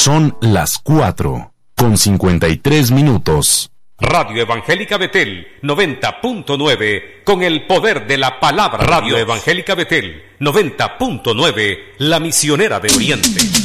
Son las 4:53. Radio Evangélica Betel 90.9, con el poder de la palabra. Radio Evangélica Betel 90.9, la misionera de Oriente.